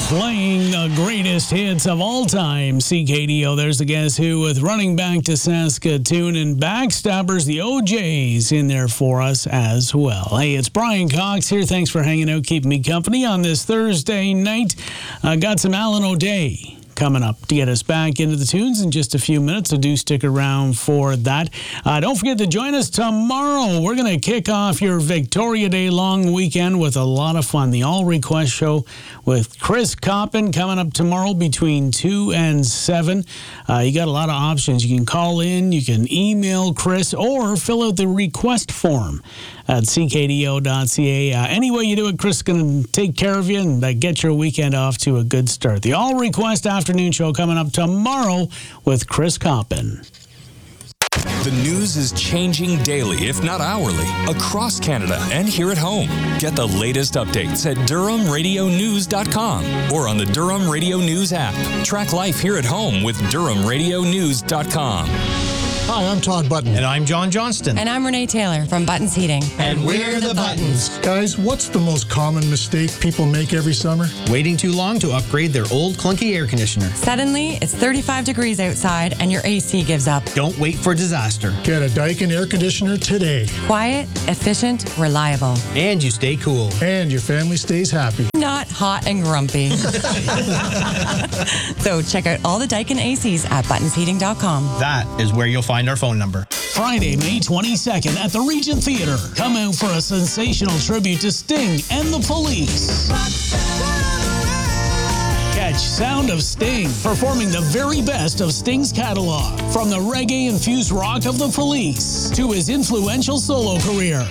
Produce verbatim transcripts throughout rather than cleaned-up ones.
Playing the greatest hits of all time, C K D O. There's the Guess Who with Running Back to Saskatoon, and Backstabbers, the O Js, in there for us as well. Hey, it's Brian Cox here. Thanks for hanging out, keeping me company on this Thursday night. I uh, got some Alan O'Day coming up to get us back into the tunes in just a few minutes, so do stick around for that. Uh, don't forget to join us tomorrow. We're going to kick off your Victoria Day long weekend with a lot of fun. The All Request Show with Chris Coppin coming up tomorrow between two and seven. Uh, you got a lot of options. You can call in, you can email Chris, or fill out the request form at c k d o dot c a. Uh, any way you do it, Chris is going to take care of you and uh, get your weekend off to a good start. The All Request Afternoon Show coming up tomorrow with Chris Coppin. The news is changing daily, if not hourly, across Canada and here at home. Get the latest updates at durham radio news dot com or on the Durham Radio News app. Track life here at home with durham radio news dot com. Hi, I'm Todd Button. And I'm John Johnston. And I'm Renee Taylor from Buttons Heating. And we're the Buttons. Guys, what's the most common mistake people make every summer? Waiting too long to upgrade their old clunky air conditioner. Suddenly, it's thirty-five degrees outside and your A C gives up. Don't wait for disaster. Get a Daikin air conditioner today. Quiet, efficient, reliable. And you stay cool. And your family stays happy. Not hot and grumpy. So check out all the Daikin A Cs at buttons heating dot com. That is where you'll find our phone number. Friday, May twenty-second at the Regent Theatre. Come out for a sensational tribute to Sting and the Police. Catch Sound of Sting performing the very best of Sting's catalog, from the reggae-infused rock of the Police to his influential solo career.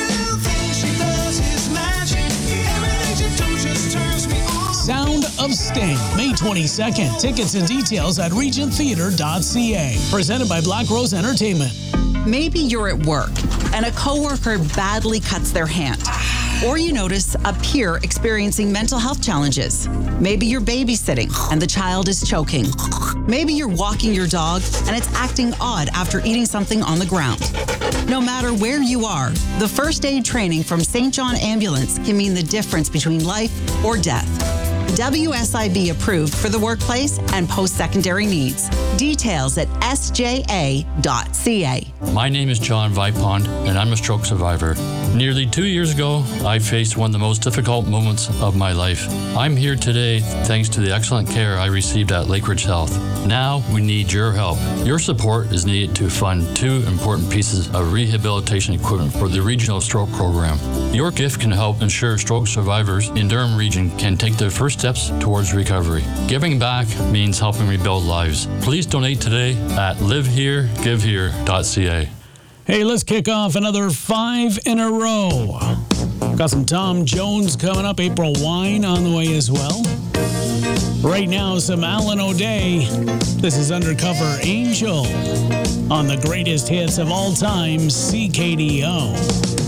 Sound of Sting, May twenty-second. Tickets and details at regent theatre dot c a. Presented by Black Rose Entertainment. Maybe you're at work and a coworker badly cuts their hand. Or you notice a peer experiencing mental health challenges. Maybe you're babysitting and the child is choking. Maybe you're walking your dog and it's acting odd after eating something on the ground. No matter where you are, the first aid training from Saint John Ambulance can mean the difference between life or death. W S I B approved for the workplace and post-secondary needs. Details at s j a dot c a. My name is John Vipond, and I'm a stroke survivor. Nearly two years ago, I faced one of the most difficult moments of my life. I'm here today thanks to the excellent care I received at Lakeridge Health. Now we need your help. Your support is needed to fund two important pieces of rehabilitation equipment for the Regional Stroke Program. Your gift can help ensure stroke survivors in Durham Region can take their first steps towards recovery. Giving back means helping rebuild lives. Please donate today at live here give here dot c a. Hey, let's kick off another five in a row. Got some Tom Jones coming up, April Wine on the way as well. Right now, some Alan O'Day. This is Undercover Angel on the greatest hits of all time, C K D O.